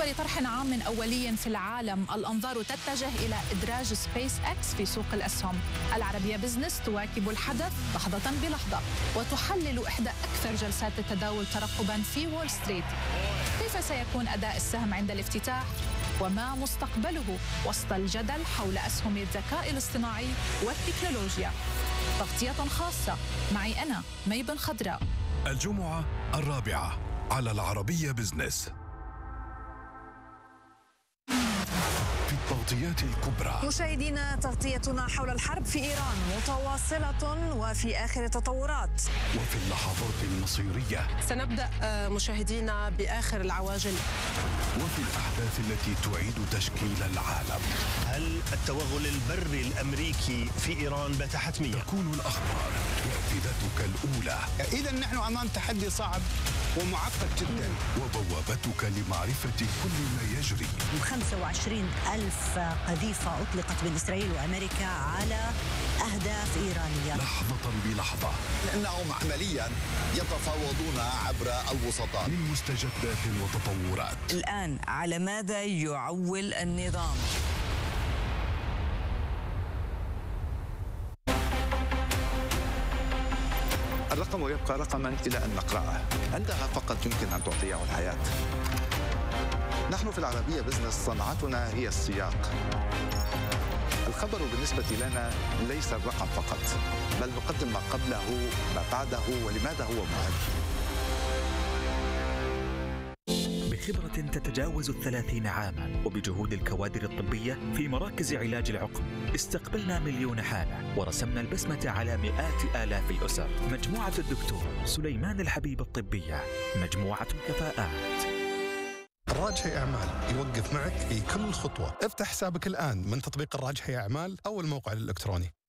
بأكبر طرح عام أولي في العالم، الأنظار تتجه إلى إدراج سبيس إكس في سوق الأسهم. العربية بزنس تواكب الحدث لحظة بلحظة وتحلل إحدى أكثر جلسات التداول ترقباً في وول ستريت. كيف سيكون أداء السهم عند الافتتاح؟ وما مستقبله وسط الجدل حول أسهم الذكاء الاصطناعي والتكنولوجيا؟ تغطية خاصة معي أنا مي بن خضراء. الجمعة 4 على العربية بزنس. في التغطيات الكبرى مشاهدينا، تغطيتنا حول الحرب في إيران متواصلة وفي آخر التطورات. وفي اللحظات المصيرية سنبدأ مشاهدينا بآخر العواجل. وفي الأحداث التي تعيد تشكيل العالم. هل التوغل البري الأمريكي في إيران بات حتميا؟ تكون الأخبار نافذتك الأولى. إذا نحن أمام تحدي صعب ومعقد جدا، وبوابتك لمعرفة كل ما يجري. 25,000 قذيفة أطلقت من إسرائيل وأمريكا على أهداف إيرانية لحظة بلحظة، لأنهم عمليا يتفاوضون عبر الوسطاء. من مستجدات وتطورات. الآن على ماذا يعول النظام؟ الرقم يبقى رقما إلى أن نقرأه، عندها فقط يمكن أن تعطيه الحياة. نحن في العربية بزنس صنعتنا هي السياق. الخبر بالنسبة لنا ليس الرقم فقط، بل نقدم ما قبله، ما بعده، ولماذا هو مهم. بخبرة تتجاوز 30 عاما وبجهود الكوادر الطبية في مراكز علاج العقم، استقبلنا مليون حالة ورسمنا البسمة على مئات آلاف الأسر. مجموعة الدكتور سليمان الحبيب الطبية، مجموعة كفاءات. الراجحي أعمال يوقف معك في كل خطوة. افتح حسابك الآن من تطبيق الراجحي أعمال أو الموقع الإلكتروني.